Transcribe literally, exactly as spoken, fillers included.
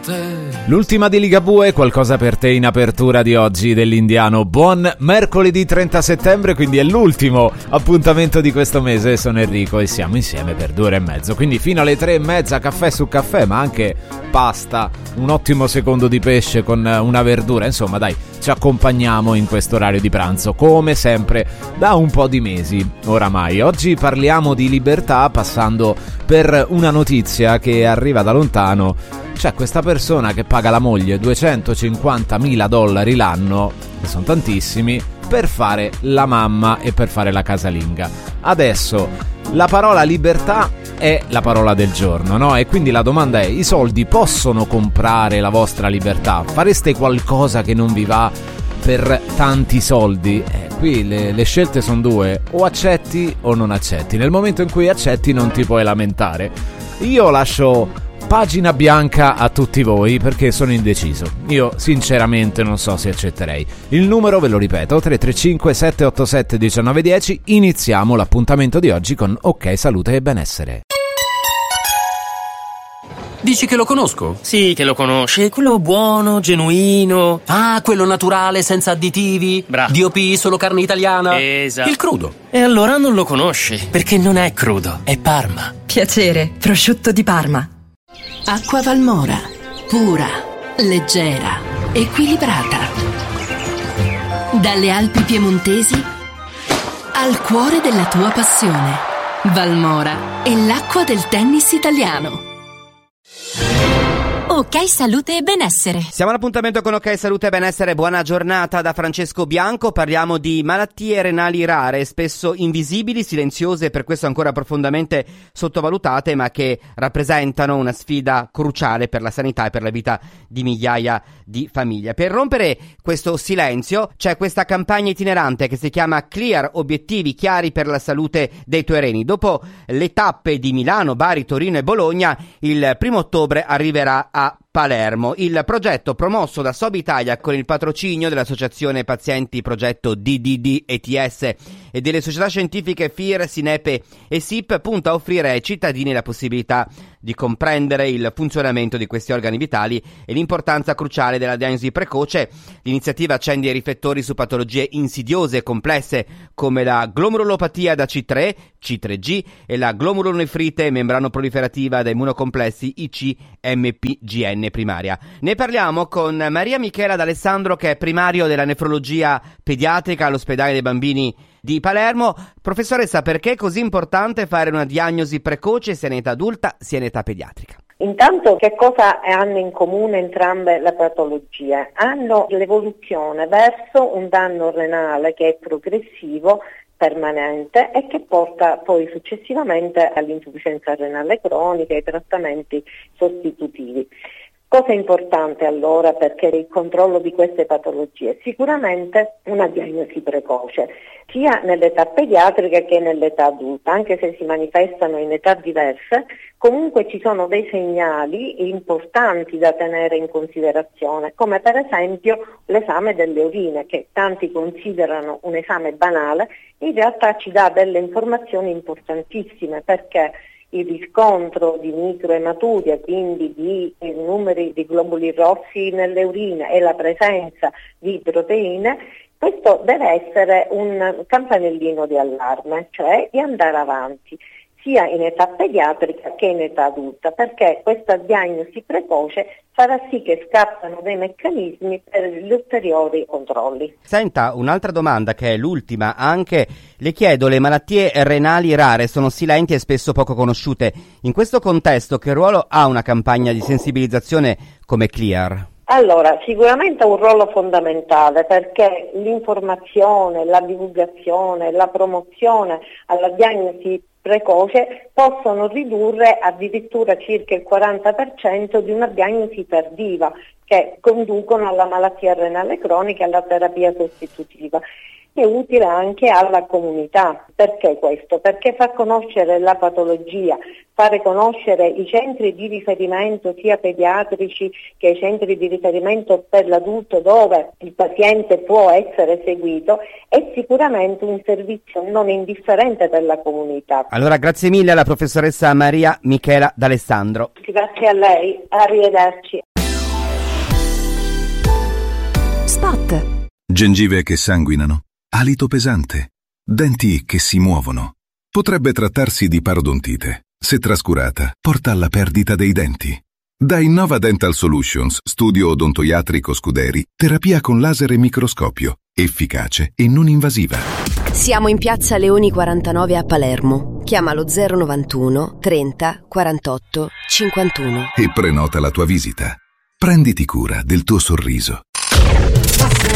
L'ultima di Ligabue, qualcosa per te in apertura di oggi dell'Indiano. Buon mercoledì trenta settembre, quindi è l'ultimo appuntamento di questo mese. Sono Enrico e siamo insieme per due ore e mezzo, quindi fino alle tre e mezza caffè su caffè, ma anche pasta, un ottimo secondo di pesce con una verdura. Insomma dai, ci accompagniamo in questo orario di pranzo come sempre da un po' di mesi oramai. Oggi parliamo di libertà passando per una notizia che arriva da lontano. C'è questa persona che paga la moglie duecentocinquantamila dollari l'anno, che sono tantissimi, per fare la mamma e per fare la casalinga. Adesso la parola libertà è la parola del giorno, no? E quindi la domanda è: i soldi possono comprare la vostra libertà? Fareste qualcosa che non vi va per tanti soldi? Eh, qui le, le scelte sono due: o accetti o non accetti. Nel momento in cui accetti non ti puoi lamentare. Io lascio pagina bianca a tutti voi perché sono indeciso. Io sinceramente non so se accetterei. Il numero ve lo ripeto: tre tre cinque sette otto sette uno nove uno zero. Iniziamo l'appuntamento di oggi con Ok Salute e Benessere. Dici che lo conosco? Sì, che lo conosce, quello buono, genuino. Ah, quello naturale, senza additivi. Bravo. D O P, solo carne italiana. Esatto. Il crudo. E allora non lo conosce, perché non è crudo, è Parma. Piacere, prosciutto di Parma. Acqua Valmora, pura, leggera, equilibrata. Dalle Alpi piemontesi al cuore della tua passione. Valmora è l'acqua del tennis italiano. Ok Salute e Benessere. Siamo all'appuntamento con Ok Salute e Benessere. Buona giornata da Francesco Bianco. Parliamo di malattie renali rare, spesso invisibili, silenziose e per questo ancora profondamente sottovalutate, ma che rappresentano una sfida cruciale per la sanità e per la vita di migliaia di famiglie. Per rompere questo silenzio c'è questa campagna itinerante che si chiama Clear, obiettivi chiari per la salute dei tuoi reni. Dopo le tappe di Milano, Bari, Torino e Bologna, il primo ottobre arriverà a Palermo. Il progetto, promosso da Sobi Italia con il patrocinio dell'Associazione Pazienti Progetto D D D E T S e delle società scientifiche F I R, Sinepe e S I P, punta a offrire ai cittadini la possibilità di comprendere il funzionamento di questi organi vitali e l'importanza cruciale della diagnosi precoce. L'iniziativa accende i riflettori su patologie insidiose e complesse come la glomerulopatia da C tre, C tre G e la glomerulonefrite membranoproliferativa da immunocomplessi I C M P G N primaria. Ne parliamo con Maria Michela D'Alessandro, che è primario della nefrologia pediatrica all'ospedale dei bambini di Palermo. Professoressa, perché è così importante fare una diagnosi precoce sia in età adulta sia in età pediatrica? Intanto, che cosa hanno in comune entrambe le patologie? Hanno l'evoluzione verso un danno renale che è progressivo, permanente e che porta poi successivamente all'insufficienza renale cronica e ai trattamenti sostitutivi. Cosa è importante allora perché il controllo di queste patologie? Sicuramente una diagnosi precoce, sia nell'età pediatrica che nell'età adulta, anche se si manifestano in età diverse, comunque ci sono dei segnali importanti da tenere in considerazione, come per esempio l'esame delle urine, che tanti considerano un esame banale, in realtà ci dà delle informazioni importantissime, perché il riscontro di microematuria, quindi di eh, numeri di globuli rossi nelle urine e la presenza di proteine, questo deve essere un campanellino di allarme, cioè di andare avanti sia in età pediatrica che in età adulta, perché questa diagnosi precoce farà sì che scattano dei meccanismi per gli ulteriori controlli. Senta, un'altra domanda che è l'ultima anche, le chiedo: le malattie renali rare sono silenti e spesso poco conosciute. In questo contesto che ruolo ha una campagna di sensibilizzazione come Clear? Allora, sicuramente ha un ruolo fondamentale, perché l'informazione, la divulgazione, la promozione alla diagnosi precoce possono ridurre addirittura circa il quaranta per cento di una diagnosi tardiva, che conducono alla malattia renale cronica e alla terapia sostitutiva. È utile anche alla comunità. Perché questo? Perché fa conoscere la patologia, fare conoscere i centri di riferimento sia pediatrici che i centri di riferimento per l'adulto dove il paziente può essere seguito, è sicuramente un servizio non indifferente per la comunità. Allora, grazie mille alla professoressa Maria Michela D'Alessandro. Grazie a lei, arrivederci. Spot. Gengive che sanguinano, alito pesante, denti che si muovono. Potrebbe trattarsi di parodontite. Se trascurata, porta alla perdita dei denti. Da Innova Dental Solutions, studio odontoiatrico Scuderi, terapia con laser e microscopio, efficace e non invasiva. Siamo in piazza Leoni quarantanove a Palermo. Chiamalo zero novantuno trenta quarantotto cinquantuno e prenota la tua visita. Prenditi cura del tuo sorriso.